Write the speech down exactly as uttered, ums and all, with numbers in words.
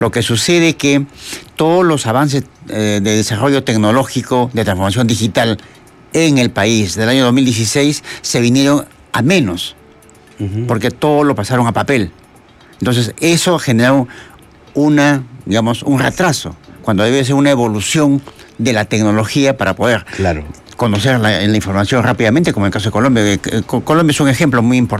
Lo que sucede es que todos los avances eh, de desarrollo tecnológico, de transformación digital en el país del año dos mil dieciséis se vinieron a menos, uh-huh. porque todo lo pasaron a papel. Entonces eso generó una, digamos, un retraso, cuando debe ser una evolución de la tecnología para poder claro. conocer la, la información rápidamente, como en el caso de Colombia. Colombia es un ejemplo muy importante.